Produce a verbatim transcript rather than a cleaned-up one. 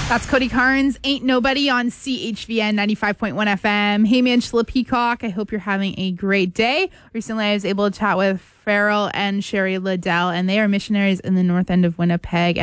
That's Cody Carnes, Ain't Nobody on C H V N ninety-five point one F M. Hey, Angela Peacock. I hope you're having a great day. Recently, I was able to chat with Farrell and Sherry Liddell, and they are missionaries in the north end of Winnipeg.